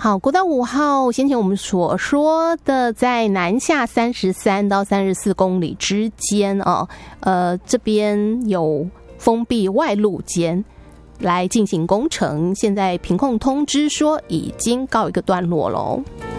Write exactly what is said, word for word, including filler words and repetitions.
好，国道五号，先前我们所说的，在南下三十三到三十四公里之间哦，呃，这边有封闭外路间来进行工程，现在凭空通知说已经告一个段落喽。